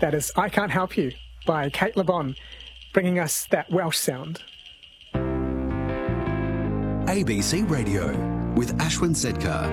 That is I Can't Help You by Kate LeBon, bringing us that Welsh sound. ABC Radio with Ashwin Sedkar.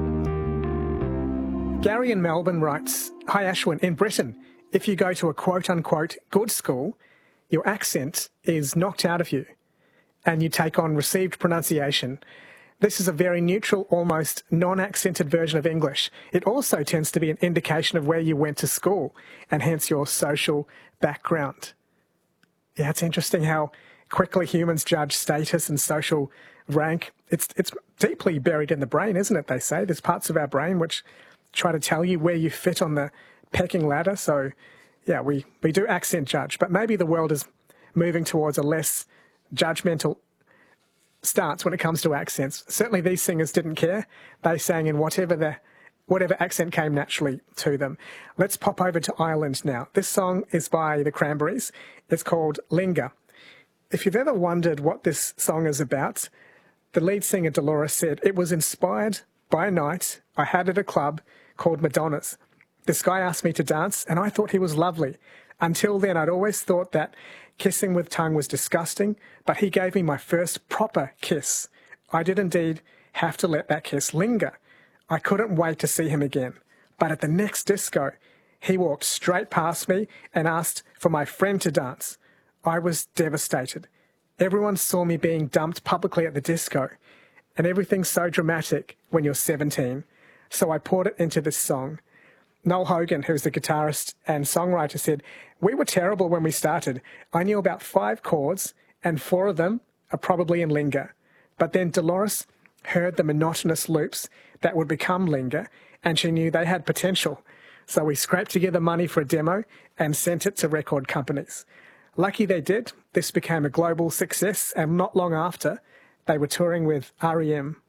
Gary in Melbourne writes, "Hi Ashwin, in Britain, if you go to a quote-unquote good school, your accent is knocked out of you and you take on received pronunciation. This is a very neutral, almost non-accented version of English. It also tends to be an indication of where you went to school and hence your social background." Yeah, it's interesting how quickly humans judge status and social rank. It's deeply buried in the brain, isn't it, they say? There's parts of our brain which try to tell you where you fit on the pecking ladder. So, yeah, we do accent judge, but maybe the world is moving towards a less judgmental stance when it comes to accents. Certainly these singers didn't care. They sang in whatever accent came naturally to them. Let's pop over to Ireland now. This song is by the Cranberries. It's called Linger. If you've ever wondered what this song is about, the lead singer Dolores said, "It was inspired by a night I had at a club called Madonna's. This guy asked me to dance and I thought he was lovely. Until then, I'd always thought that kissing with tongue was disgusting, but he gave me my first proper kiss. I did indeed have to let that kiss linger. I couldn't wait to see him again. But at the next disco, he walked straight past me and asked for my friend to dance. I was devastated. Everyone saw me being dumped publicly at the disco, and everything's so dramatic when you're 17. So I poured it into this song." Noel Hogan, who's the guitarist and songwriter, said, "We were terrible when we started. I knew about 5 chords, and 4 of them are probably in Linger. But then Dolores heard the monotonous loops that would become Linger, and she knew they had potential. So we scraped together money for a demo and sent it to record companies. Lucky they did. This became a global success, and not long after, they were touring with REM."